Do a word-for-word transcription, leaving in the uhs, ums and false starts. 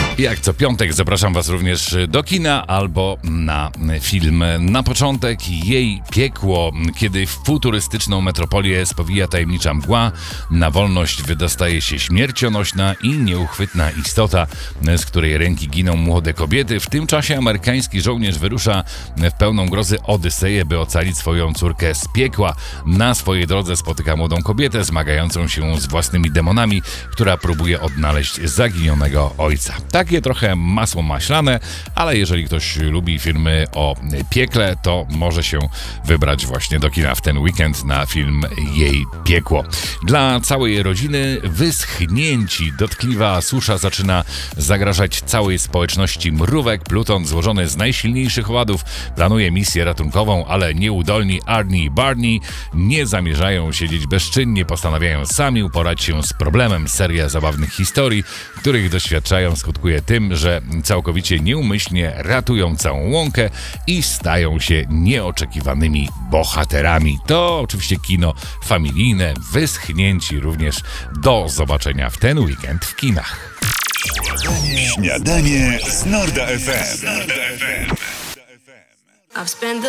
Jak co piątek zapraszam Was również do kina albo na film Na początek Jej piekło, kiedy w futurystyczną metropolię spowija tajemnicza mgła, na wolność wydostaje się śmiercionośna i nieuchwytna istota, z której ręki giną młode kobiety. W tym czasie amerykański żołnierz wyrusza w pełną grozy odyseję, by ocalić swoją córkę z piekła. Na swojej drodze spotyka młodą kobietę zmagającą się z własnymi demonami, która próbuje odnaleźć zaginionego ojca. Takie trochę masło maślane, ale jeżeli ktoś lubi filmy o piekle, to może się wybrać właśnie do kina w ten weekend na film Jej piekło. Dla całej rodziny wyschnięci. Dotkliwa susza zaczyna zagrażać całej społeczności mrówek. Pluton złożony z najsilniejszych owadów planuje misję ratunkową, ale nieudolni Arnie i Barney nie zamierzają siedzieć bezczynnie, postanawiają sami uporać się z problemem. Seria zabawnych historii, których doświadczają, skutkuje tym, że całkowicie nieumyślnie ratują całą łąkę i stają się nieoczekiwanymi bohaterami. To oczywiście kino familijne, wyschnięci również. Do zobaczenia w ten weekend w kinach. Śniadanie z Norda F M.